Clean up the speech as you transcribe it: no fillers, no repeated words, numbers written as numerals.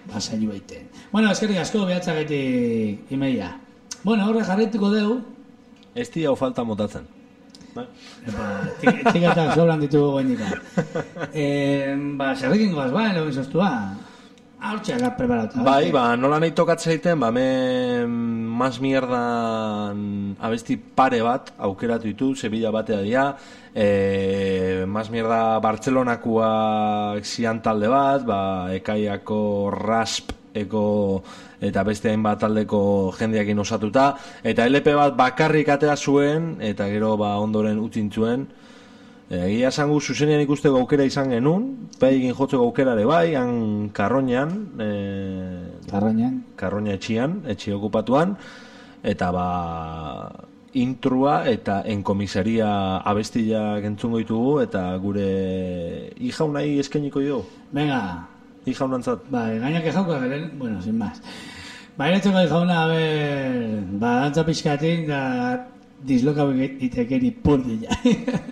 pasaiu baiten. Bueno, eskerrik asko behatzagatik imeia. Bueno, horre jarretuko deu. Ez di hau falta motatzen. Tikatak sobran ditugu goenika. Zerrekin goaz, lehen sostua. Hortxeak preparauta. Bai, nola nahi tokatzen egiten, Mas Mierdan abesti pare bat aukeratu ditu, Sevilla batea dira, Mas Mierda Bartzelonakoa zian talde bat, Ekaiako Rasp eko eta beste hainbat taldeko jendeakin osatuta, eta LP bat bakarrik atera zuen, eta gero ondoren utzin zuen. Egia esango zuzenean ikusteko aukera izan genuen, egin jotzeko aukerare bai, han Karroñan, Karroña etxian, etxi okupatuan, eta intrua eta enkomisaria abestiak entzungo ditugu, eta gure ijaunai eskainiko jo. Venga. Ijaunantzat. Gainak ejauka garen, bueno, sin más. Iretzeko ijauna, dantza pixkatin, da dislokau itekeri purdila.